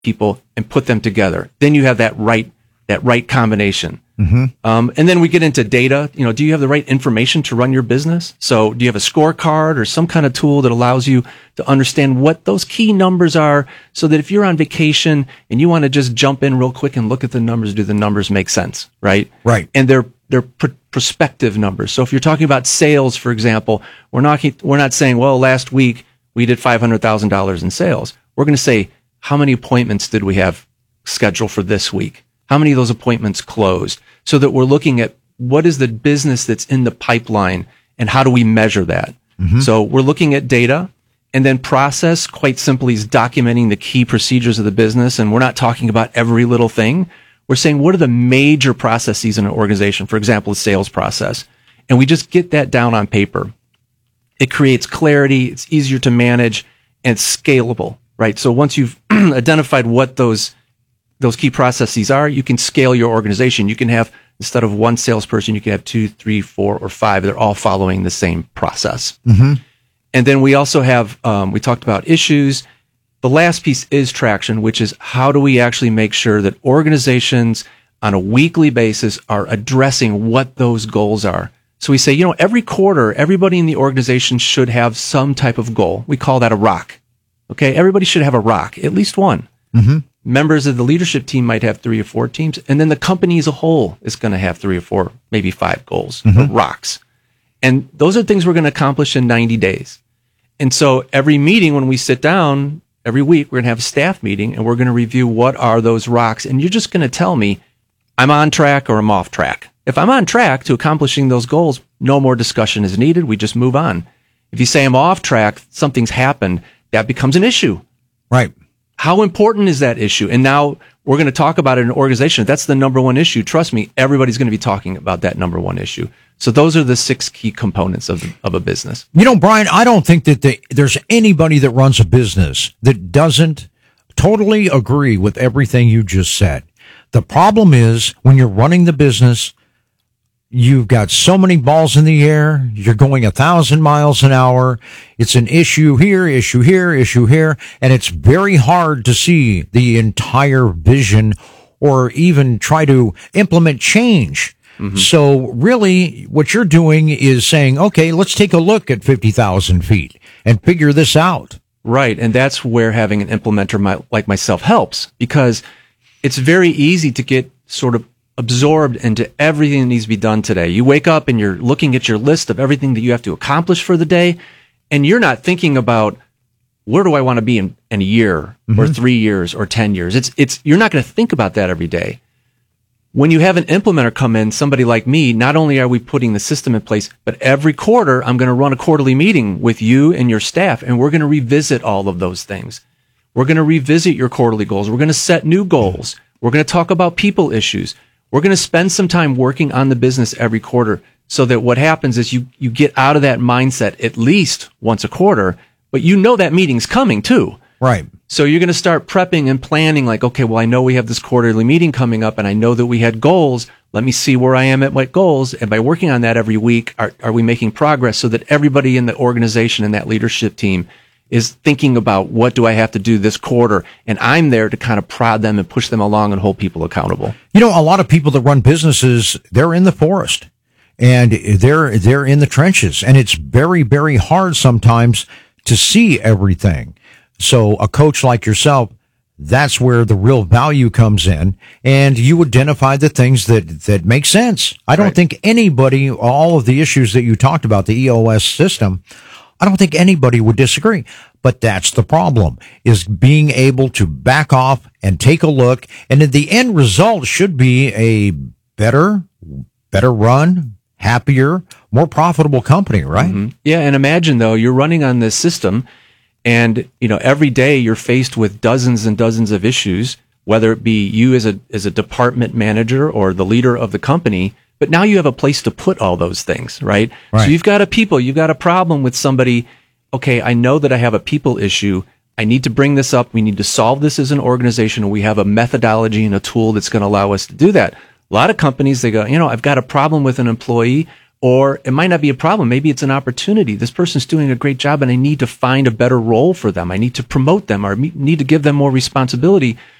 people and put them together. Then you have that right combination. And then we get into data. Do you have the right information to run your business? So do you have a scorecard or some kind of tool that allows you to understand what those key numbers are, so that if you're on vacation and you want to just jump in real quick and look at the numbers, do the numbers make sense? Right. And they're prospective numbers. So if you're talking about sales, for example, we're not saying, well, last week we did $500,000 in sales. We're going to say, how many appointments did we have scheduled for this week? How many of those appointments closed? So that we're looking at what is the business that's in the pipeline and how do we measure that? So we're looking at data, and then process, quite simply, is documenting the key procedures of the business. And we're not talking about every little thing. We're saying, what are the major processes in an organization? For example, the sales process. And we just get that down on paper. It creates clarity. It's easier to manage, and it's scalable, right? So once you've identified what those key processes are, you can scale your organization. You can have, instead of one salesperson, you can have 2, 3, 4, or 5. They're all following the same process. And then we also have, we talked about issues. The last piece is traction, which is how do we actually make sure that organizations on a weekly basis are addressing what those goals are. So we say, every quarter, everybody in the organization should have some type of goal. We call that a rock. Okay, everybody should have a rock, at least one. Members of the leadership team might have 3 or 4 teams, and then the company as a whole is going to have 3 or 4, maybe 5 goals, rocks. And those are things we're going to accomplish in 90 days. And so every meeting, when we sit down, every week, we're going to have a staff meeting, and we're going to review what are those rocks. And you're just going to tell me, I'm on track or I'm off track. If I'm on track to accomplishing those goals, no more discussion is needed. We just move on. If you say I'm off track, something's happened, that becomes an issue. Right. How important is that issue? And now we're going to talk about it in an organization. That's the number one issue. Trust me, everybody's going to be talking about that number one issue. So those are the 6 key components of a business. Brian, I don't think that there's anybody that runs a business that doesn't totally agree with everything you just said. The problem is when you're running the business, you've got so many balls in the air. You're going 1,000 miles an hour. It's an issue here, issue here, issue here. And it's very hard to see the entire vision or even try to implement change. So really what you're doing is saying, okay, let's take a look at 50,000 feet and figure this out. Right. And that's where having an implementer like myself helps, because it's very easy to get sort of absorbed into everything that needs to be done today. You wake up and you're looking at your list of everything that you have to accomplish for the day, and you're not thinking about, where do I want to be in a year or 3 years or 10 years? You're not going to think about that every day. When you have an implementer come in, somebody like me, not only are we putting the system in place, but every quarter I'm going to run a quarterly meeting with you and your staff, and we're going to revisit all of those things. We're going to revisit your quarterly goals. We're going to set new goals. We're going to talk about people issues. We're going to spend some time working on the business every quarter, so that what happens is you get out of that mindset at least once a quarter, but that meeting's coming too. Right. So you're going to start prepping and planning like, okay, well, I know we have this quarterly meeting coming up, and I know that we had goals. Let me see where I am at my goals. And by working on that every week, are we making progress, so that everybody in the organization and that leadership team is thinking about, what do I have to do this quarter? And I'm there to kind of prod them and push them along and hold people accountable. A lot of people that run businesses, they're in the forest and they're in the trenches, and it's very, very hard sometimes to see everything. So a coach like yourself, that's where the real value comes in, and you identify the things that make sense. I don't think anybody, all of the issues that you talked about, the EOS system, I don't think anybody would disagree. But that's the problem, is being able to back off and take a look. And the end result should be a better run, happier, more profitable company, right? Yeah. And imagine though, you're running on this system, and every day you're faced with dozens and dozens of issues, whether it be you as a department manager or the leader of the company. But now you have a place to put all those things, right? So you've got a problem with somebody. Okay, I know that I have a people issue. I need to bring this up. We need to solve this as an organization. And we have a methodology and a tool that's going to allow us to do that. A lot of companies, they go, I've got a problem with an employee, Or it might not be a problem. Maybe it's an opportunity. This person's doing a great job and I need to find a better role for them. I need to promote them or need to give them more responsibility.